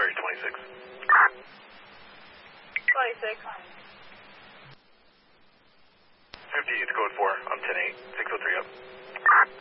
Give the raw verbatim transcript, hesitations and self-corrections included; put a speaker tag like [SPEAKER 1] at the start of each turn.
[SPEAKER 1] Sorry, twenty-six.
[SPEAKER 2] twenty-six.
[SPEAKER 1] fifty, it's code four. I'm ten eight. six oh three up.